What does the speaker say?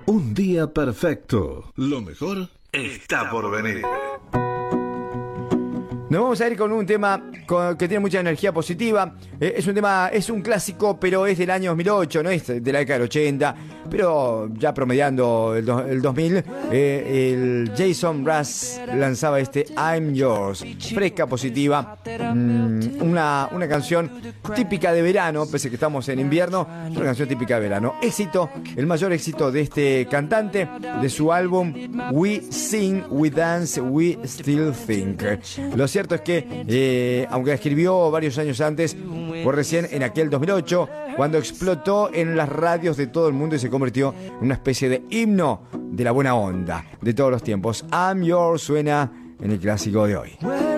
Un día perfecto. Lo mejor está por venir. Nos vamos a ir con un tema que tiene mucha energía positiva. Es un tema, es un clásico, pero es del año 2008, no es de la década del 80, pero ya promediando el 2000, el Jason Mraz lanzaba este I'm Yours, fresca, positiva, una canción típica de verano, pese a que estamos en invierno, es una canción típica de verano. Éxito, el mayor éxito de este cantante, de su álbum We Sing, We Dance, We Still Think. Lo cierto es que, aunque la escribió varios años antes, fue recién en aquel 2008 cuando explotó en las radios de todo el mundo y se convirtió en una especie de himno de la buena onda de todos los tiempos. I'm Yours suena en el clásico de hoy.